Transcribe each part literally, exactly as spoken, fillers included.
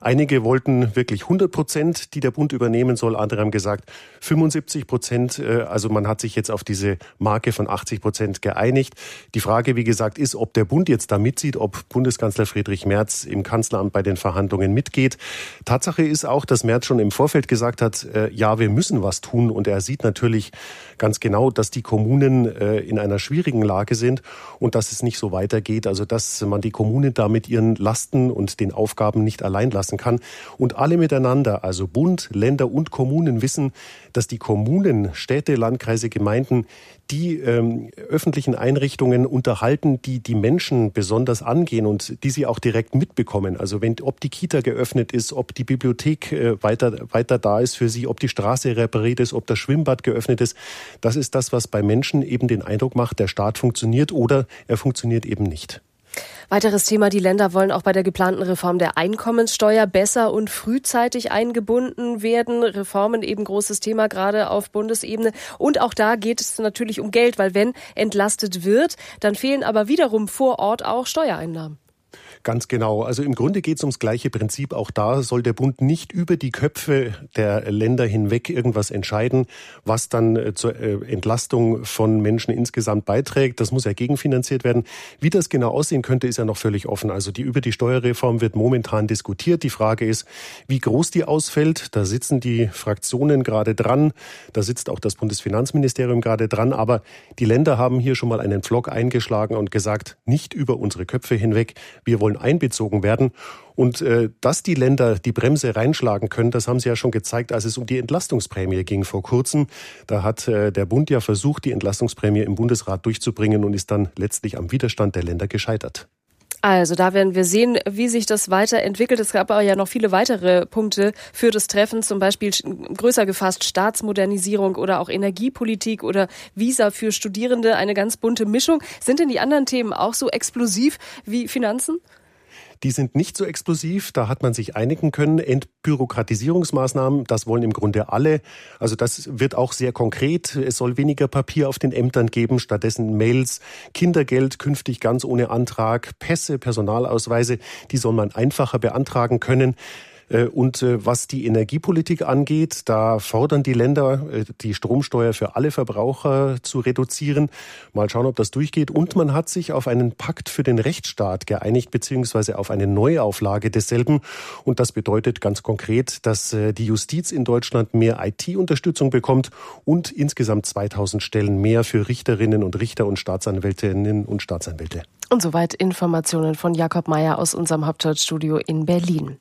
Einige wollten wirklich hundert Prozent, die der Bund übernehmen soll. Andere haben gesagt fünfundsiebzig Prozent. Also man hat sich jetzt auf diese Marke von achtzig Prozent geeinigt. Die Frage, wie gesagt, ist, ob der Bund jetzt da mitzieht, ob Bundeskanzler Friedrich Merz im Kanzleramt bei den Verhandlungen mitgeht. Tatsache ist auch, dass Merz schon im Vorfeld gesagt hat, äh, ja, wir müssen was tun. Und er sieht natürlich ganz genau, dass die Kommunen äh, in einer schwierigen Lage sind und dass es nicht so weitergeht. Also dass man die Kommunen da mit ihren Lasten und den Aufgaben nicht allein lassen kann. Und alle miteinander, also Bund, Länder und Kommunen, wissen, dass die Kommunen, Städte, Landkreise, Gemeinden, die ähm, öffentlichen Einrichtungen unterhalten, die die Menschen besonders angehen und die sie auch direkt mitbekommen. Also wenn, ob die Kita geöffnet ist, ob die Bibliothek äh, weiter, weiter da ist für sie, ob die Straße repariert ist, ob das Schwimmbad geöffnet ist. Das ist das, was bei Menschen eben den Eindruck macht, der Staat funktioniert oder er funktioniert eben nicht. Weiteres Thema, die Länder wollen auch bei der geplanten Reform der Einkommenssteuer besser und frühzeitig eingebunden werden. Reformen eben großes Thema, gerade auf Bundesebene. Und auch da geht es natürlich um Geld, weil wenn entlastet wird, dann fehlen aber wiederum vor Ort auch Steuereinnahmen. Ganz genau. Also im Grunde geht es ums gleiche Prinzip. Auch da soll der Bund nicht über die Köpfe der Länder hinweg irgendwas entscheiden, was dann zur Entlastung von Menschen insgesamt beiträgt. Das muss ja gegenfinanziert werden. Wie das genau aussehen könnte, ist ja noch völlig offen. Also die über die Steuerreform wird momentan diskutiert. Die Frage ist, wie groß die ausfällt. Da sitzen die Fraktionen gerade dran. Da sitzt auch das Bundesfinanzministerium gerade dran. Aber die Länder haben hier schon mal einen Pflock eingeschlagen und gesagt, nicht über unsere Köpfe hinweg. Wir wollen einbezogen werden. Und äh, dass die Länder die Bremse reinschlagen können, das haben sie ja schon gezeigt, als es um die Entlastungsprämie ging vor kurzem. Da hat äh, der Bund ja versucht, die Entlastungsprämie im Bundesrat durchzubringen und ist dann letztlich am Widerstand der Länder gescheitert. Also da werden wir sehen, wie sich das weiterentwickelt. Es gab aber ja noch viele weitere Punkte für das Treffen, zum Beispiel größer gefasst Staatsmodernisierung oder auch Energiepolitik oder Visa für Studierende, eine ganz bunte Mischung. Sind denn die anderen Themen auch so explosiv wie Finanzen? Die sind nicht so explosiv, da hat man sich einigen können. Entbürokratisierungsmaßnahmen, das wollen im Grunde alle. Also das wird auch sehr konkret. Es soll weniger Papier auf den Ämtern geben, stattdessen Mails, Kindergeld künftig ganz ohne Antrag, Pässe, Personalausweise, die soll man einfacher beantragen können. Und was die Energiepolitik angeht, da fordern die Länder, die Stromsteuer für alle Verbraucher zu reduzieren. Mal schauen, ob das durchgeht. Und man hat sich auf einen Pakt für den Rechtsstaat geeinigt, beziehungsweise auf eine Neuauflage desselben. Und das bedeutet ganz konkret, dass die Justiz in Deutschland mehr I T-Unterstützung bekommt und insgesamt zweitausend Stellen mehr für Richterinnen und Richter und Staatsanwältinnen und Staatsanwälte. Und soweit Informationen von Jakob Meyer aus unserem Hauptstadtstudio in Berlin.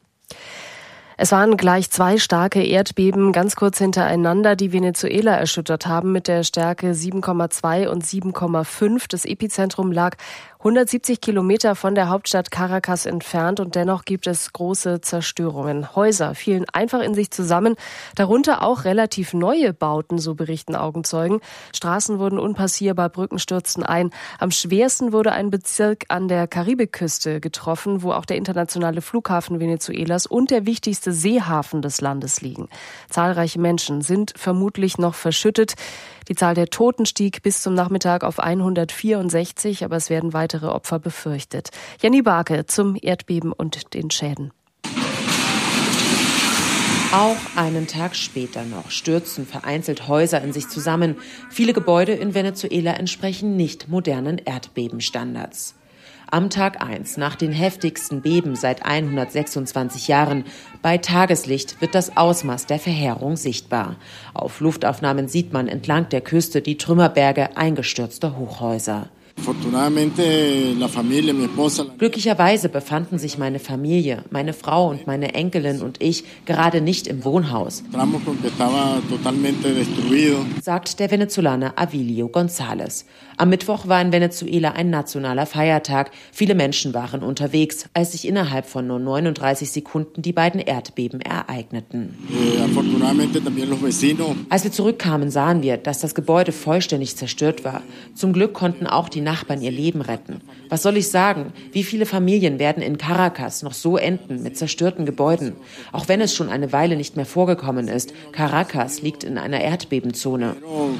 Es waren gleich zwei starke Erdbeben ganz kurz hintereinander, die Venezuela erschüttert haben mit der Stärke sieben Komma zwei und sieben Komma fünf. Das Epizentrum lag hundertsiebzig Kilometer von der Hauptstadt Caracas entfernt und dennoch gibt es große Zerstörungen. Häuser fielen einfach in sich zusammen, darunter auch relativ neue Bauten, so berichten Augenzeugen. Straßen wurden unpassierbar, Brücken stürzten ein. Am schwersten wurde ein Bezirk an der Karibikküste getroffen, wo auch der internationale Flughafen Venezuelas und der wichtigste Seehafen des Landes liegen. Zahlreiche Menschen sind vermutlich noch verschüttet. Die Zahl der Toten stieg bis zum Nachmittag auf hundertvierundsechzig, aber es werden weitere Opfer befürchtet. Jenny Barke zum Erdbeben und den Schäden. Auch einen Tag später noch stürzen vereinzelt Häuser in sich zusammen. Viele Gebäude in Venezuela entsprechen nicht modernen Erdbebenstandards. Am Tag eins, nach den heftigsten Beben seit hundertsechsundzwanzig Jahren, bei Tageslicht wird das Ausmaß der Verheerung sichtbar. Auf Luftaufnahmen sieht man entlang der Küste die Trümmerberge eingestürzter Hochhäuser. Glücklicherweise befanden sich meine Familie, meine Frau und meine Enkelin und ich gerade nicht im Wohnhaus, sagt der Venezolaner Avilio González. Am Mittwoch war in Venezuela ein nationaler Feiertag. Viele Menschen waren unterwegs, als sich innerhalb von nur neununddreißig Sekunden die beiden Erdbeben ereigneten. Als wir zurückkamen, sahen wir, dass das Gebäude vollständig zerstört war. Zum Glück konnten auch die Nachbarn ihr Leben retten. Was soll ich sagen? Wie viele Familien werden in Caracas noch so enden mit zerstörten Gebäuden? Auch wenn es schon eine Weile nicht mehr vorgekommen ist, Caracas liegt in einer Erdbebenzone.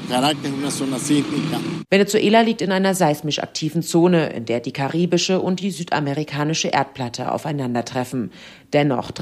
Venezuela liegt in einer seismisch aktiven Zone, in der die karibische und die südamerikanische Erdplatte aufeinandertreffen. Dennoch